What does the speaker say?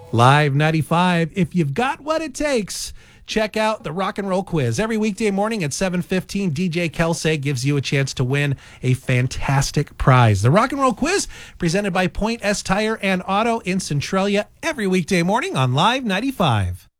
Live 95. If you've got what it takes, check out the Rock and Roll Quiz. Every weekday morning at 7:15, DJ Kelsey gives you a chance to win a fantastic prize. The Rock and Roll Quiz, presented by Point S Tire and Auto in Centralia, every weekday morning on Live 95.